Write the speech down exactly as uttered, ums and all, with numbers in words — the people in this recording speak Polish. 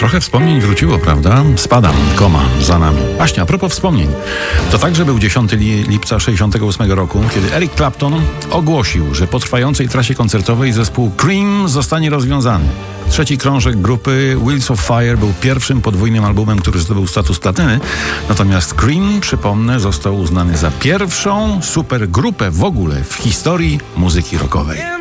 Trochę wspomnień wróciło, prawda? Spadam, koma, za nami. Właśnie, a propos wspomnień. To także był dziesiątego lipca sześćdziesiątego ósmego roku, kiedy Eric Clapton ogłosił, że po trwającej trasie koncertowej zespół Cream zostanie rozwiązany. Trzeci krążek grupy Wheels of Fire był pierwszym podwójnym albumem, który zdobył status platyny. Natomiast Cream, przypomnę, został uznany za pierwszą supergrupę w ogóle w historii muzyki rockowej.